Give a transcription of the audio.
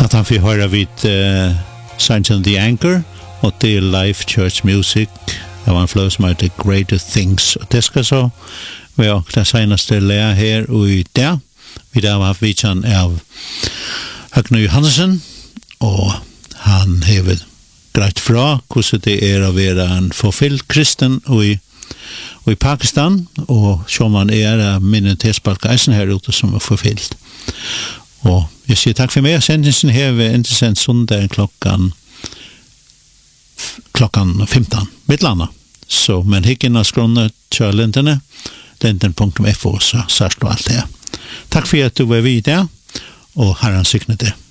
Att han får höra vid Signs the Anchor och det Life Church Music. Det var en flow som heter Greater Things. Och det ska så vara det senaste lär här och i där. Vi har haft vidtjan av Høgni Johansen och han har greit fra hvordan det å være en forfyllt kristen i Pakistan, og så man minoritetsbalk her ute som forfyllt. Og jeg sier takk for meg. Sendelsen her ved Intersendt Sundag klokkan 15, midtlanda. Så, men hikken av skrånene til lintene, linten.fo, så sørst du alt det. Takk for at du var vidt der, og Herren sykne det.